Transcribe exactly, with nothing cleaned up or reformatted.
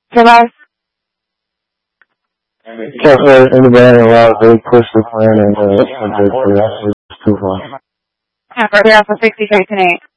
Hello? Can't let anybody allow they push the plan and uh, and they, they actually too far. Alpha sixty-six and eight.